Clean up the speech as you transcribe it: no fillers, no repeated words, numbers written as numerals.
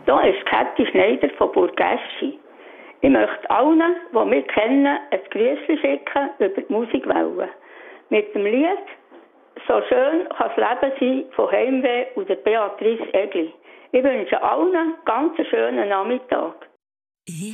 Hier ist Käthi Schneider von Burgeschi. Ich möchte allen, die mich kennen, ein Grüßchen schicken über die Musikwelle. Mit dem Lied «So schön kann das Leben sein» von Heimweh und der Beatrice Egli. Ich wünsche allen einen ganz schönen Nachmittag.